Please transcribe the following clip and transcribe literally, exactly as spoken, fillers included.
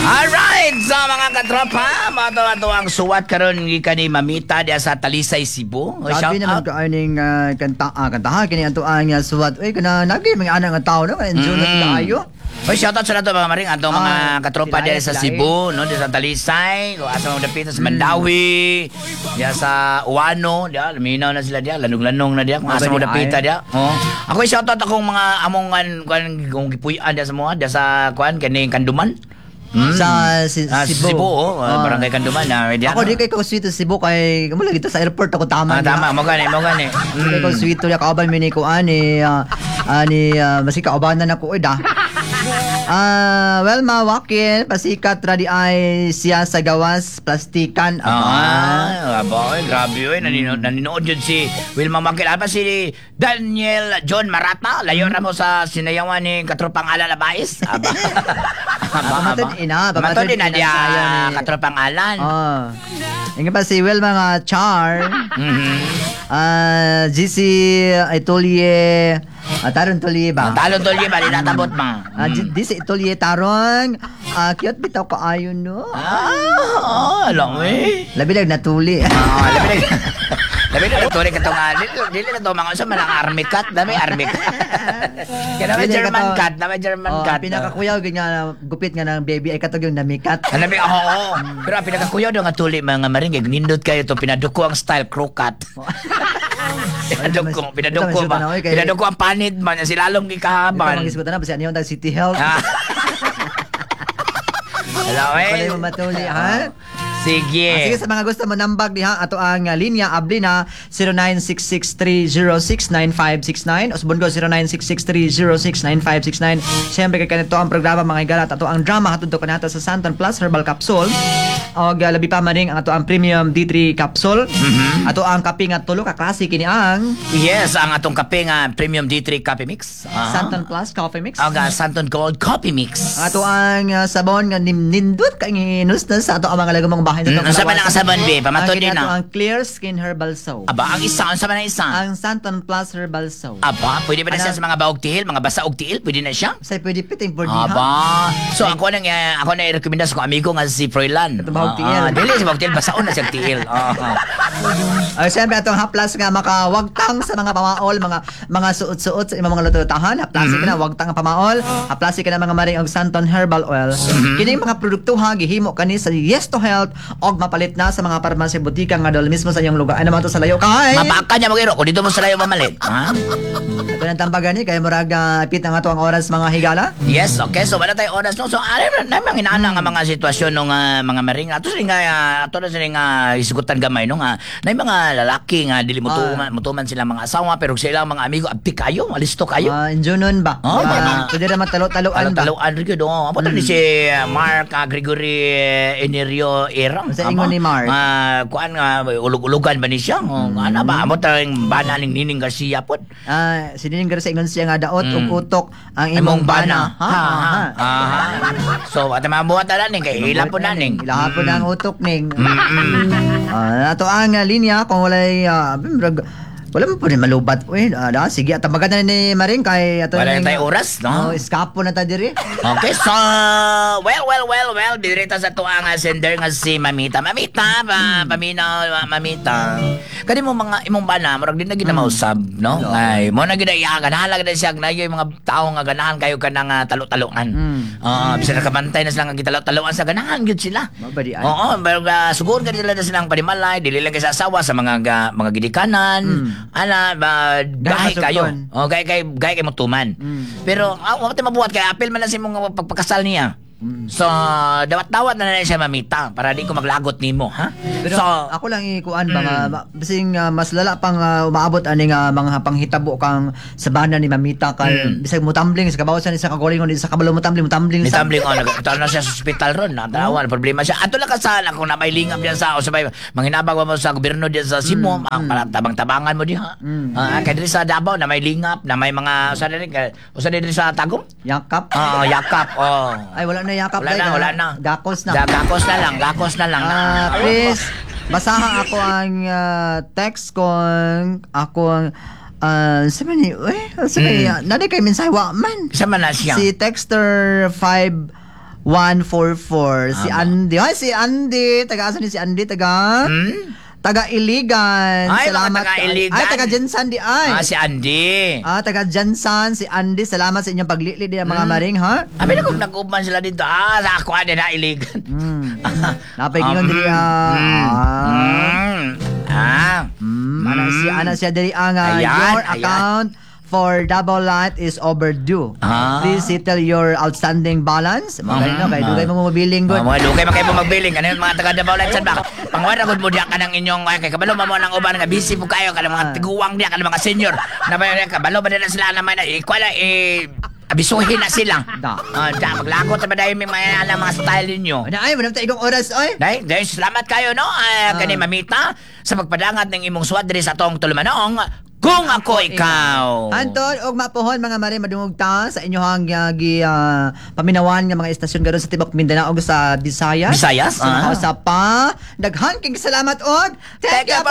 Alright, sa mga katropa, mato-ato ang suwat karon gikan ni Mamita diya sa Talisay, Cebu. O, shout Sabi naman out. ka aning uh, kanta ah, kantahan kini ato ang uh, suwat. Uy kana nagi mga anang nga tao no, enjoy na Mm. kaayo. Oy, shout out sa nato mga maring atong mga Ah, katropa sila diya eh, sa sila Cebu, no, diya sa Talisay, o asa mo dapit sa Mandawi, diya sa Uano, diya luminaw na sila diya, lanong-lanong na diya kung asa mo Mabali, dapit ay. diya. Oh. Ako shout out akong mga among kan kan kung gipuy-an diya sa mga diya sa kuan kani Kanduman. Mm. Sa si, Ah, Cebu. Cebu, oh, Ah. barangay Kanduman na diya. Ako di kay ko sweet sa Cebu kay mo lagi ta sa airport ako tama. Ah, tama, mo gani, mo gani. Kay ko sweet to ya kauban mi ni ko ani ah, ani ah, masika kaubanan ako ida. Ah, well, mawakil, pasikat radi ay siya sa gawas plastikan. Ah, aba, eh, grabe yun. Naninood, naninood yun si Wilma Makil. Apa si Daniel John Marata? Layo na mo sa sinayawan ni Katropang Alan Abais? Aba. Ah, pamatod ina, pamatod Pamatod ina ina dia sayo ni- Katropang Alan. Oh. Ingin pa si Will mga Char. Mhm. Ah, G C Itolie, ah, Taron Tolie ba? Ang talon tol yun, bali natabot ma. Ah, G- D C Itolie Taron. Ah, cute bitaw ka ayon no. Ah, alam mo eh. Labi lang natuli. Ah, labi na. Labi na nagtuloy ka itong, dili, dili na ito mga usap, malang army cat, dami army cat. Kaya naman Dili ka German to- cat, naman German Oh, cat. pinakakuyaw nga gupit nga ng baby ay katog yung namikat. Ano ba ako? Oo. Pero ang pinakakuyaw daw nga tuli mga maringay, nindot kayo to pinaduko ang style crocat. Pinaduko, pinaduko Ito, ba? ito, ito, Pinaduko ang panid man, si lalong Ito gikahaban. ang iskutan na basi ano yung City Health. Ah. Hello, Pwede eh. mo matuli ha. Sige. Ah, sige sa mga gusto mo nambag diha ato ang uh, linya abli na zero nine six six three zero six nine five six nine usbon ko zero nine six six three zero six nine five six nine. Siyempre kay kanito ang programa mga igalat ato ang drama hatod ko nato sa Santon Plus Herbal Capsule og uh, labi pa maning ang ato ang Premium D three Capsule. Mhm. Ato ang kape nga tulo ka klase kini ang Yes, ang atong kape nga Premium D three Coffee Mix. Ah. Santon Plus Coffee Mix. Ang ah, Santon Gold Coffee Mix. Ato ang uh, sabon nga nim- nindot kay nginus na sa ato ang mga lagomong bahay Mm, ang sabi ng sabon, be, pamatod Ang din kini ato na. ang Clear Skin Herbal Soap. Aba, ang isa, ang sabi ng isa. Ang Santon Plus Herbal Soap. Aba, pwede ba na Ano? siya sa mga baog tihil, mga basa og tihil? Pwede na siya? Say pwede piting for diha. Aba. So ako nang eh, ako na i-recommenda sa kong amigo nga si Froilan. Ito bahog Ah, tihil. ah, dili si bahog tihil, basaon na siya tihil. Ah, ah. Ay siyempre atong haplas nga makawagtang sa mga pamaol, mga mga suot-suot sa imong mga lututahan. Haplas ka na wagtang ang pamaol. Haplas ka na mga maring og Santon Herbal Oil. Kini mga produkto ha gihimo kani sa Yes to Health og mapalit na sa mga parmasya butika nga dol mismo sa iyong lugar. Ano man to sa layo kay? Mapaka niya mag-iro, kung dito mo sa layo mamalit. Ha? Ito nang tambagan ni kay murag uh, ipit na nga to ang oras mga higala. Yes, okay. So, wala tayo oras. No? So, alam na naman inaana nga mga sitwasyon ng mga maring. Ato sila nga, ah, ato na sila nga isigutan gamay. No? Nga, na yung mga lalaki nga, dili mutuman, mutuman sila mga asawa, pero sila mga amigo, abti kayo, alisto kayo. Ah, injunon ba? Oh, Ah, mga- pwede na matalo-taloan ba? Talo-taloan rin yun. Oh. Apo na ni si uh, Mark uh, Gregory uh, Enerio Erang. Sa ingon ni Mark? Uh, kuan nga, ulug-ulugan ba ni siya? Oh, Mm. Ano ba? Amo tayong bana ni Nining Garcia po. Ah, sinining sa ingon siya nga daot ug utok ang Imong imong bana. bana. Ha, ha, ha. ha. So, at mabuhat na ning kay ila po na ning. Ilaha po na ang utok ning. Mm-mm. Ah, ato ang uh, linya kung walay uh, murag- wala mo po rin malubat. Uy, ah, da, sige, at maganda na ni Maring kay ato Wala ning- na tayo oras, no? Oh, eskapo na ta diri. Okay, so, well, well, well, well, direta sa tuwa nga sender nga si Mamita. Mamita, pa, paminaw, ma- Mamita. Kani mo mga imong bana, murag din na ginamausab, no? No. Ay, mo na ginaya, ganahan na siya, na yung mga tao nga ganahan kayo ka nga talo-taloan. Mm. Oo, bisa nakabantay na sila nga gitalo-taloan sa ganahan, gyud sila. Mabadi ay. Oo, pero uh, siguro ka nila na silang panimalay, dili lang kayo sa asawa sa mga ga, mga gidikanan, ana, ba, gahay kayo. Gasugton. O, gay kay gay kay mutuman. Mm. Pero ah, wa tayo mabuhat kay apil man na sa imong pagpakasal niya. So, dawat-dawat na na siya Mamita para di ko maglagot nimo, ha? Pero so, ako lang ikuan ba nga ma- bising uh, mas lala pang uh, umaabot ani nga mga panghitabo kang sa bana ni Mamita kay bisag mutambling sa kabawasan ni sa kagolingon di sa kabalo mutambling mutambling ni sa tumbling on, nagtaon na siya sa ospital ron, natawa, problema siya. Ato lang kasala kung na may lingap diyan sa o sabay manginabag mo sa gobyerno diyan sa Cebu, ang para tabang-tabangan mo diha. Mm. Ah, kay diri sa Davao na may lingap, na may mga usa din usa din sa Tagum. yakap. Ah, yakap. Oh. Ay wala na yakap Wala dahil, na, ah, wala na. Gakos na. Da, gakos na lang, gakos na lang. Ah, please basaha ako ang ah, text kung ako ang ah sabi ni uy sabi Mm. mm. nade kay mensahe wa man. Isa man na siya. Si texter five one four four. Si Aba. Andy. Ay, si Andy. Taga asan ni si Andy? Taga? Hmm? Taga Iligan. Ay, mga Salamat. taga Iligan. Ay, taga Jensan di ay. Ah, si Andy. Ah, taga Jensan, si Andy. Salamat sa inyong paglili din mga maring, ha? Abi na kung nag-uban sila dito. Ah, sa ako ano na iligan. Hmm. Napay-gingon diri ah. Mm. Ah. Mm. Ah. Hmm, ana siya, ana siya diri ang ah, Ayan, your ayan. account for double light is overdue. Ah. Please settle your outstanding balance. Mga ganun, Mhm. kay dugay mo mabiling good. Oh, mga lugay man kayo mo magbiling kanang mga taga Davao Lights ba. Pangwara gud mo diha kanang inyong ay kay kabalo mo nang uban nga busy po kayo kanang mga Ah. tiguwang diha kanang mga senior. Na ba kabalo ba nila sila naman na ikwala eh abisuhin na sila. Da. Ah, da maglagot ba dahil may mga alam mga style ninyo. Ano ay, manam ta igong oras oy. Dahil, dahil salamat kayo no ah, Ah. kani mamita sa pagpadangat ng imong suwad diri sa tong tulumanong kung ako ikaw. Anton, og mapuhon mga mare madungog ta sa inyohang uh, gi ah, paminawan nga mga estasyon garon sa tibok Mindanao ug sa Visayas. Visayas, Sa ah. mga usap pa. Daghan kay salamat og Thank you